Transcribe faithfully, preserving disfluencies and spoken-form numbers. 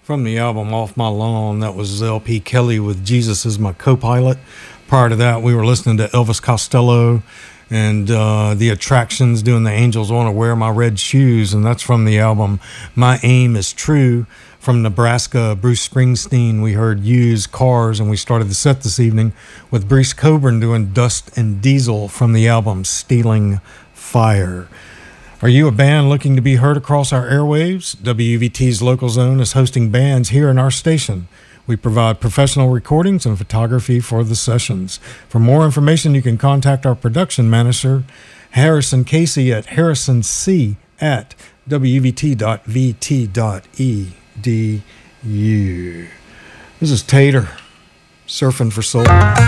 From the album Off My Lawn, that was L P Kelly with Jesus as My Co-Pilot. Prior to that, we were listening to Elvis Costello and uh, The Attractions doing The Angels Want to Wear My Red Shoes, and that's from the album My Aim Is True. From Nebraska, Bruce Springsteen, we heard Use Cars, and we started the set this evening with Bruce Coburn doing Dust and Diesel from the album Stealing Fire. Are you a band looking to be heard across our airwaves? W V T's Local Zone is hosting bands here in our station. We provide professional recordings and photography for the sessions. For more information, you can contact our production manager, Harrison Casey, at harrisonc at w v t dot v t dot e d u. This is Tater, Surfing for Soul.